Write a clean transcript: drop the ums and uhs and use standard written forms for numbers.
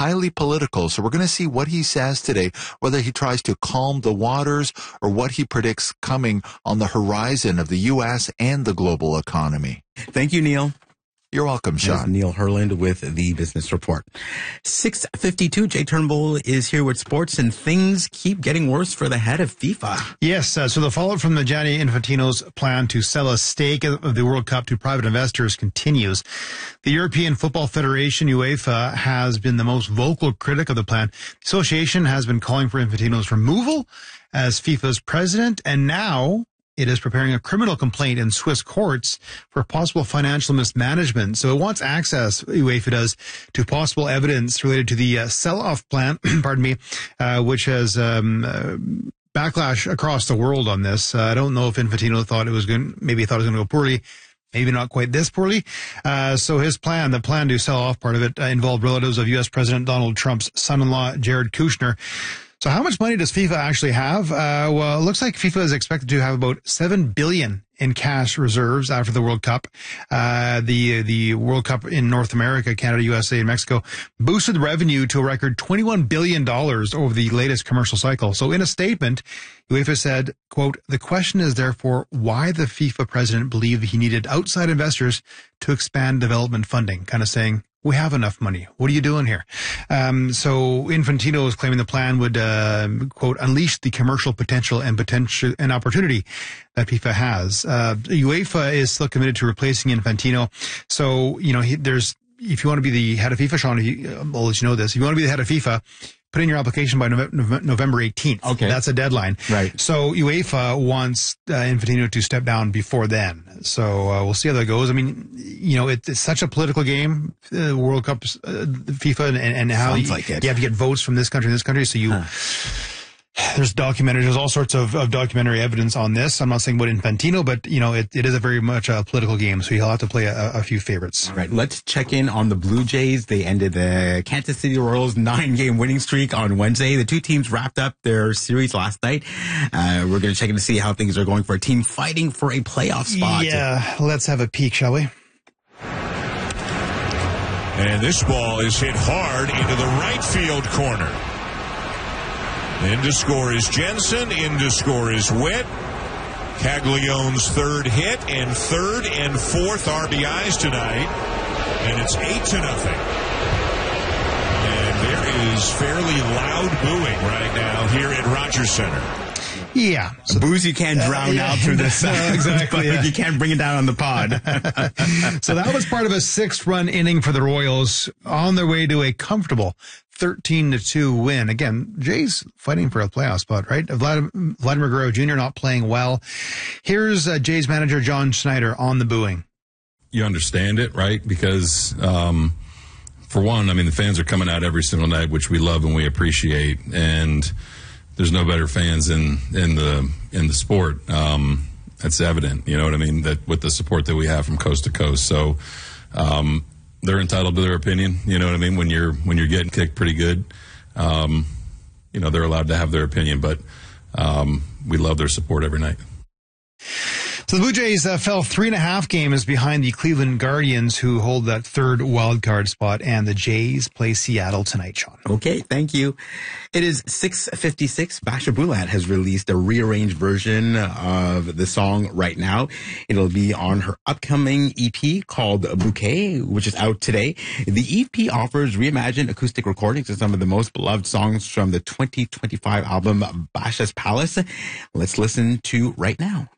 highly political. So we're going to see what he says today, whether he tries to calm the waters or what he predicts coming on the horizon of the U.S. and the global economy. Thank you, Neil. You're welcome, Sean. That's Neil Herland with the Business Report. 6:52. Jay Turnbull is here with sports, and things keep getting worse for the head of FIFA. Yes, so the fallout from the Gianni Infantino's plan to sell a stake of the World Cup to private investors continues. The European Football Federation, UEFA, has been the most vocal critic of the plan. The association has been calling for Infantino's removal as FIFA's president, and now it is preparing a criminal complaint in Swiss courts for possible financial mismanagement. So it wants access, UEFA does, to possible evidence related to the sell-off plan, which has backlash across the world on this. I don't know if Infantino thought it was going to go poorly. Maybe not quite this poorly. So his plan, the plan to sell off part of it, involved relatives of U.S. President Donald Trump's son-in-law, Jared Kushner. So how much money does FIFA actually have? Well, it looks like FIFA is expected to have about $7 billion in cash reserves after the World Cup. The World Cup in North America, Canada, USA, and Mexico boosted revenue to a record $21 billion over the latest commercial cycle. So in a statement, UEFA said, quote, "The question is therefore why the FIFA president believed he needed outside investors to expand development funding," kind of saying, we have enough money. What are you doing here? So Infantino is claiming the plan would, quote, "unleash the commercial potential and opportunity that FIFA has." UEFA is still committed to replacing Infantino. So, if you want to be the head of FIFA, Sean, I'll let you know this. If you want to be the head of FIFA, put in your application by November 18th. Okay. That's a deadline. Right. So UEFA wants Infantino to step down before then. So we'll see how that goes. I mean, it's such a political game, World Cup, FIFA, and how you have to get votes from this country and this country. So there's all sorts of documentary evidence on this. I'm not saying about Infantino, but it is a very much a political game, so you'll have to play a few favorites. All right, let's check in on the Blue Jays. They ended the Kansas City Royals 9-game winning streak on Wednesday. The two teams wrapped up their series last night. We're going to check in to see how things are going for a team fighting for a playoff spot. Yeah, let's have a peek, shall we? And this ball is hit hard into the right field corner. In to score is Jensen. In to score is Witt. Caglione's third hit and third and fourth RBIs tonight. And it's 8-0. And there is fairly loud booing right now here at Rogers Center. Yeah. So, booze you can't drown out through the sound. Exactly. But you can't bring it down on the pod. So that was part of a 6-run inning for the Royals on their way to a comfortable 13-2 win. Again, Jay's fighting for a playoff spot, right? Vladimir Guerrero Jr. not playing well. Here's Jay's manager, John Schneider, on the booing. You understand it, right? Because, for one, the fans are coming out every single night, which we love and we appreciate. And there's no better fans in the sport. That's evident, you know what I mean? That with the support that we have from coast to coast. So, they're entitled to their opinion. You know what I mean? When you're getting kicked pretty good, they're allowed to have their opinion, but we love their support every night. So the Blue Jays fell 3.5 games behind the Cleveland Guardians, who hold that third wild card spot, and the Jays play Seattle tonight, Sean. Okay, thank you. It is 6:56. Basha Bulat has released a rearranged version of the song Right Now. It'll be on her upcoming EP called Bouquet, which is out today. The EP offers reimagined acoustic recordings of some of the most beloved songs from the 2025 album Basha's Palace. Let's listen to Right Now.